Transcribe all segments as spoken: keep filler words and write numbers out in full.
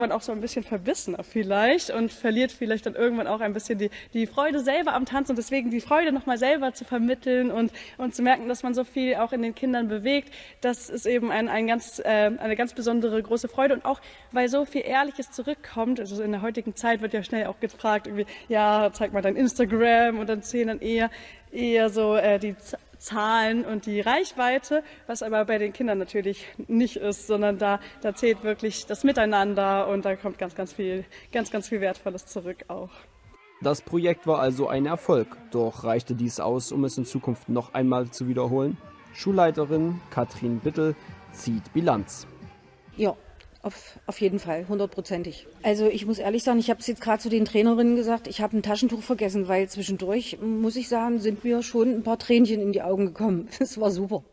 man auch so ein bisschen verbissener vielleicht und verliert vielleicht dann irgendwann auch ein bisschen die, die Freude selber am Tanzen und deswegen die Freude nochmal selber zu vermitteln und, und zu merken, dass man so viel auch in den Kindern bewegt, das ist eben ein, ein ganz, äh, eine ganz besondere große Freude und auch, weil so viel Ehrliches zurückkommt, also in der heutigen Zeit wird ja schnell auch gefragt, irgendwie, ja, zeig mal dein Instagram und dann zählen dann eher, eher so äh, die Zahlen und die Reichweite, was aber bei den Kindern natürlich nicht ist, sondern da, da zählt wirklich das Miteinander und da kommt ganz, ganz viel, ganz, ganz viel Wertvolles zurück auch. Das Projekt war also ein Erfolg, doch reichte dies aus, um es in Zukunft noch einmal zu wiederholen? Schulleiterin Katrin Bittel zieht Bilanz. Ja. Auf, auf jeden Fall, hundertprozentig. Also ich muss ehrlich sagen, ich habe es jetzt gerade zu den Trainerinnen gesagt, ich habe ein Taschentuch vergessen, weil zwischendurch, muss ich sagen, sind mir schon ein paar Tränchen in die Augen gekommen. Das war super.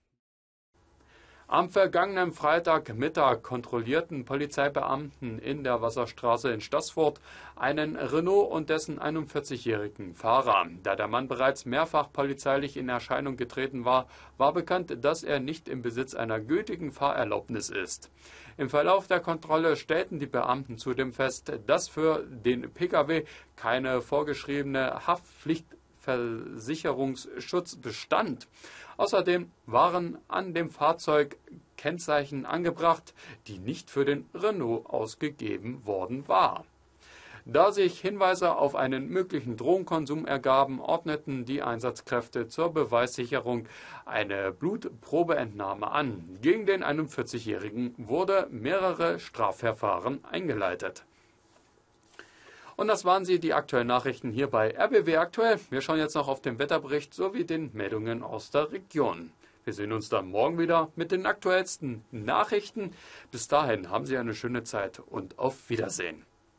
Am vergangenen Freitagmittag kontrollierten Polizeibeamten in der Wasserstraße in Staßfurt einen Renault und dessen einundvierzigjährigen Fahrer. Da der Mann bereits mehrfach polizeilich in Erscheinung getreten war, war bekannt, dass er nicht im Besitz einer gültigen Fahrerlaubnis ist. Im Verlauf der Kontrolle stellten die Beamten zudem fest, dass für den Pkw keine vorgeschriebene Haftpflichtversicherungsschutz bestand. Außerdem waren an dem Fahrzeug Kennzeichen angebracht, die nicht für den Renault ausgegeben worden war. Da sich Hinweise auf einen möglichen Drogenkonsum ergaben, ordneten die Einsatzkräfte zur Beweissicherung eine Blutprobeentnahme an. Gegen den einundvierzigjährigen wurde mehrere Strafverfahren eingeleitet. Und das waren sie, die aktuellen Nachrichten hier bei R B W Aktuell. Wir schauen jetzt noch auf den Wetterbericht sowie den Meldungen aus der Region. Wir sehen uns dann morgen wieder mit den aktuellsten Nachrichten. Bis dahin haben Sie eine schöne Zeit und auf Wiedersehen.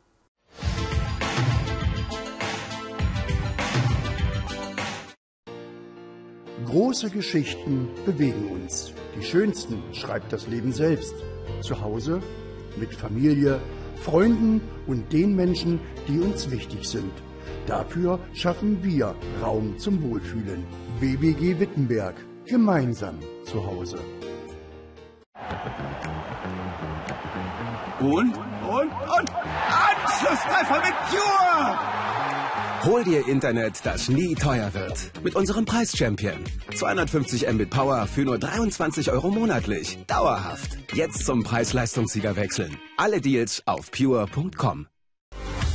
Große Geschichten bewegen uns. Die schönsten schreibt das Leben selbst. Zu Hause, mit Familie, Freunden und den Menschen, die uns wichtig sind. Dafür schaffen wir Raum zum Wohlfühlen. W B G Wittenberg. Gemeinsam zu Hause. Und, und, und, Anschlusstreffer mit Pure! Hol dir Internet, das nie teuer wird. Mit unserem Preis-Champion. zweihundertfünfzig Mbit Power für nur dreiundzwanzig Euro monatlich. Dauerhaft. Jetzt zum Preis-Leistungssieger wechseln. Alle Deals auf pure punkt com.